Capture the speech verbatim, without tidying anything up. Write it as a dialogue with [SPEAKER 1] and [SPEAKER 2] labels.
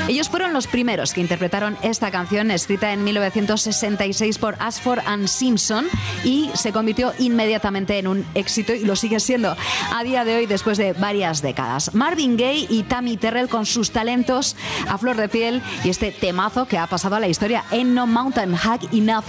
[SPEAKER 1] Ellos fueron los primeros que interpretaron esta canción, escrita en mil novecientos sesenta y seis por Ashford and Simpson, y se convirtió inmediatamente en un éxito y lo sigue siendo a día de hoy después de varias décadas. Marvin Gaye y Tammy Terrell con sus talentos a flor de piel y este temazo que ha pasado a la historia, Ain't No Mountain High Enough